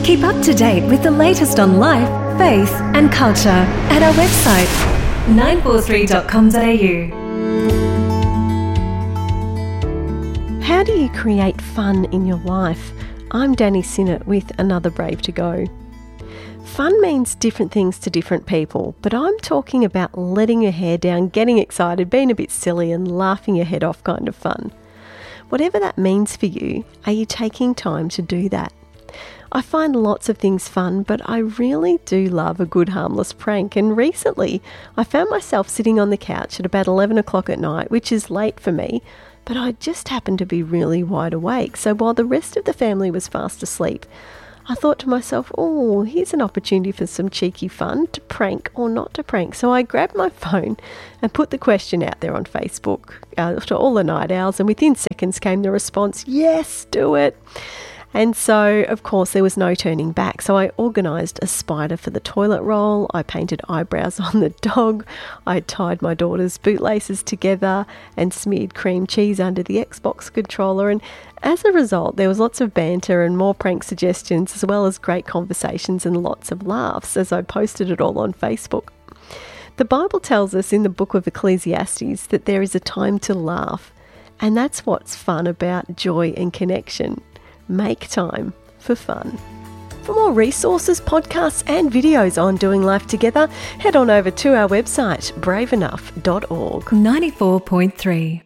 Keep up to date with the latest on life, faith and culture at our website 943.com.au. How do you create fun in your life? I'm Danny Sinnott with another Brave to Go. Fun means different things to different people, but I'm talking about letting your hair down, getting excited, being a bit silly and laughing your head off kind of fun. Whatever that means for you, are you taking time to do that? I find lots of things fun, but I really do love a good harmless prank. And recently, I found myself sitting on the couch at about 11 o'clock at night, which is late for me, but I just happened to be really wide awake. So while the rest of the family was fast asleep, I thought to myself, oh, here's an opportunity for some cheeky fun, to prank or not to prank. So I grabbed my phone and put the question out there on Facebook to all the night owls, and within seconds came the response, yes, do it. And so, of course, there was no turning back. So I organised a spider for the toilet roll. I painted eyebrows on the dog. I tied my daughter's bootlaces together and smeared cream cheese under the Xbox controller. And as a result, there was lots of banter and more prank suggestions, as well as great conversations and lots of laughs as I posted it all on Facebook. The Bible tells us in the book of Ecclesiastes that there is a time to laugh. And that's what's fun about joy and connection. Make time for fun. For more resources, podcasts and videos on doing life together, head on over to our website braveenough.org. 94.3